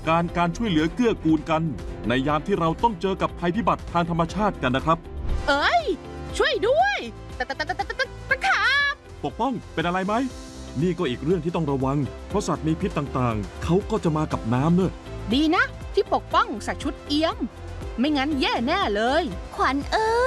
การช่วยเหลือเกื้อกูลกัน ในยามที่เราต้องเจอกับภัยพิบัติทางธรรมชาติกันนะครับเอ้ยช่วยด้วยตะขาบปกป้องเป็นอะไรไหมนี่ก็อีกเรื่องที่ต้องระวังเพราะสัตว์มีพิษต่างๆเขาก็จะมากับน้ำเนอะดีนะที่ปกป้องใส่ชุดเอี้ยม ไม่งั้นแย่แน่เลยขวัญ